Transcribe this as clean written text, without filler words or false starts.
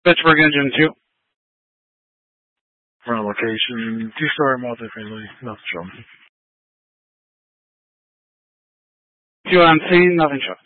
Pittsburgh Engine 2. Front location, 2-story multifamily, nothing shown. 2 on scene, nothing shown.